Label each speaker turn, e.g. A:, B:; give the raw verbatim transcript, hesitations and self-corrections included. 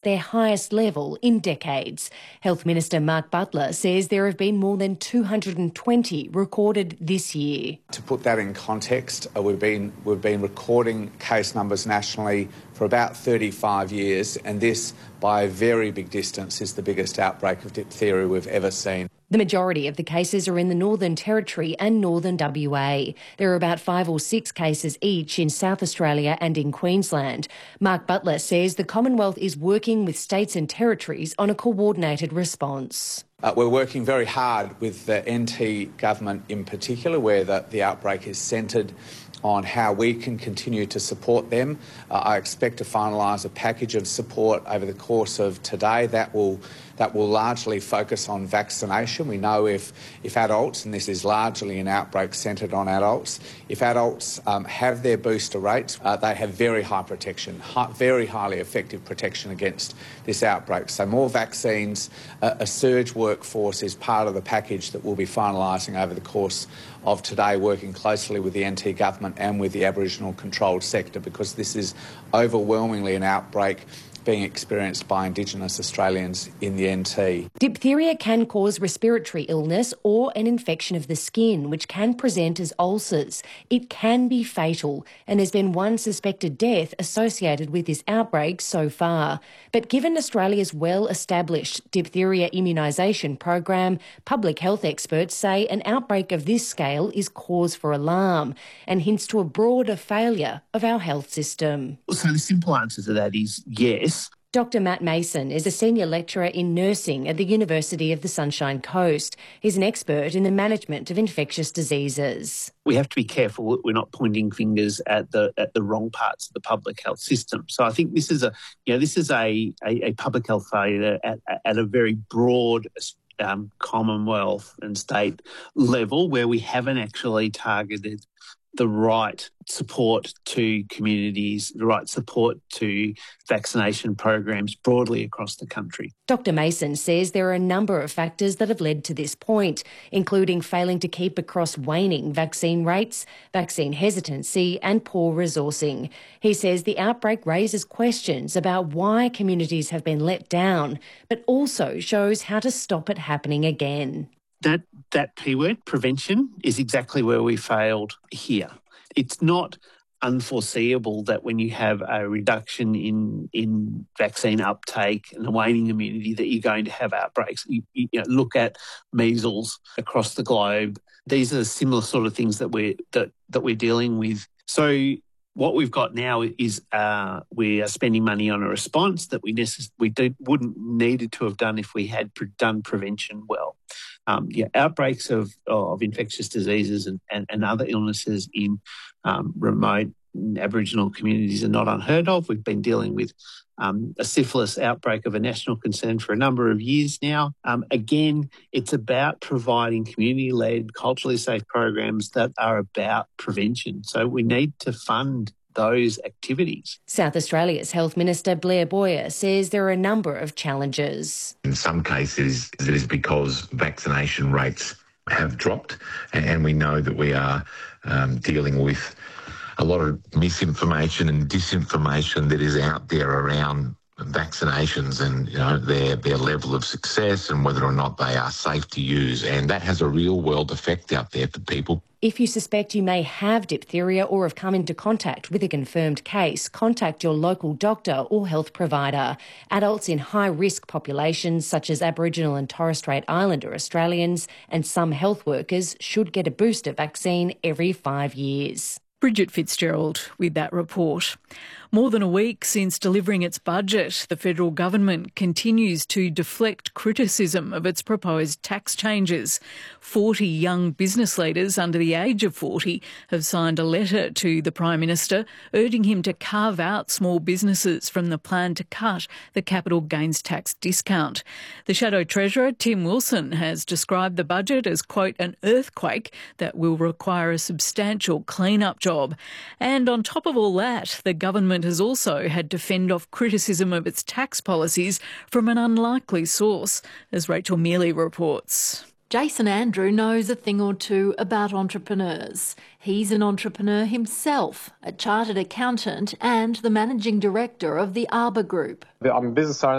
A: their highest level in decades. Health Minister Mark Butler says there have been more than two hundred twenty recorded this year.
B: To put that in context, uh, we've been we've been recording case numbers nationally for about thirty-five years, and this, by a very big distance, is the biggest outbreak of diphtheria we've ever seen.
A: The majority of the cases are in the Northern Territory and Northern W A. There are about five or six cases each in South Australia and in Queensland. Mark Butler says the Commonwealth is working with states and territories on a coordinated response.
B: Uh, we're working very hard with the N T government in particular, where the, the outbreak is centred on how we can continue to support them. Uh, I expect to finalise a package of support over the course of today that will that will largely focus on vaccination. We know if, if adults, and this is largely an outbreak centred on adults, if adults um, have their booster rates, uh, they have very high protection, high, very highly effective protection against this outbreak. So more vaccines, uh, a surge workforce is part of the package that we'll be finalising over the course of today, working closely with the N T government and with the Aboriginal controlled sector, because this is overwhelmingly an outbreak being experienced by Indigenous Australians in the N T.
A: Diphtheria can cause respiratory illness or an infection of the skin, which can present as ulcers. It can be fatal, and there's been one suspected death associated with this outbreak so far. But given Australia's well-established diphtheria immunisation program, public health experts say an outbreak of this scale is cause for alarm and hints to a broader failure of our health system.
C: So the simple answer to that is yes.
A: Doctor Matt Mason is a senior lecturer in nursing at the University of the Sunshine Coast. He's an expert in the management of infectious diseases.
C: We have to be careful that we're not pointing fingers at the at the wrong parts of the public health system. So I think this is a you know this is a a, a public health failure at at a very broad um, Commonwealth and state level, where we haven't actually targeted the right support to communities, the right support to vaccination programs broadly across the country.
A: Doctor Mason says there are a number of factors that have led to this point, including failing to keep across waning vaccine rates, vaccine hesitancy and poor resourcing. He says the outbreak raises questions about why communities have been let down, but also shows how to stop it happening again.
C: That that P word, prevention, is exactly where we failed here. It's not unforeseeable that when you have a reduction in in vaccine uptake and a waning immunity that you're going to have outbreaks. You, you know, look at measles across the globe. These are the similar sort of things that we're that that we're dealing with. So what we've got now is uh, we are spending money on a response that we necess- we do, wouldn't needed to have done if we had pre- done prevention well. Um, yeah, outbreaks of, of infectious diseases and, and, and other illnesses in um, remote Aboriginal communities are not unheard of. We've been dealing with um, a syphilis outbreak of a national concern for a number of years now. Um, again, it's about providing community-led, culturally safe programs that are about prevention. So we need to fund those activities.
A: South Australia's Health Minister Blair Boyer says there are a number of challenges.
D: In some cases, it is because vaccination rates have dropped, and we know that we are um, dealing with a lot of misinformation and disinformation that is out there around vaccinations and, you know, their their level of success and whether or not they are safe to use. And that has a real world effect out there for people.
A: If you suspect you may have diphtheria or have come into contact with a confirmed case, contact your local doctor or health provider. Adults in high-risk populations such as Aboriginal and Torres Strait Islander Australians and some health workers should get a booster vaccine every five years.
E: Bridget Fitzgerald with that report. More than a week since delivering its budget, the federal government continues to deflect criticism of its proposed tax changes. Forty young business leaders under the age of forty have signed a letter to the Prime Minister urging him to carve out small businesses from the plan to cut the capital gains tax discount. The Shadow Treasurer, Tim Wilson, has described the budget as, quote, an earthquake that will require a substantial clean-up job. And on top of all that, the government has also had to fend off criticism of its tax policies from an unlikely source, as Rachel Mealy reports.
F: Jason Andrew knows a thing or two about entrepreneurs. He's an entrepreneur himself, a chartered accountant and the managing director of the Arbor Group.
G: I'm a business owner.